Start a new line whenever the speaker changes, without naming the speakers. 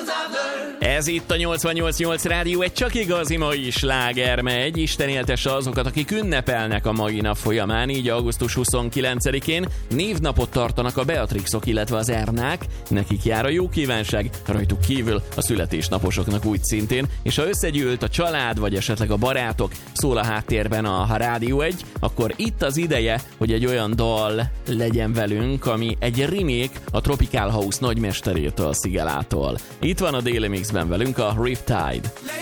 Ez itt a 88.8 Rádió, egy csak igazi mai sláger megy. Isten éltesse azokat, akik ünnepelnek a mai nap folyamán, így augusztus 29-én. Névnapot tartanak a Beatrixok, illetve az Ernák. Nekik jár a jó kívánság, rajtuk kívül a születésnaposoknak úgy szintén. És ha összegyűlt a család, vagy esetleg a barátok, szól a háttérben a Rádió 1, akkor itt az ideje, hogy egy olyan dal legyen velünk, ami egy remake a Tropical House nagymesterétől, Sigelától. Itt van a Daily Mixben velünk a Riptide.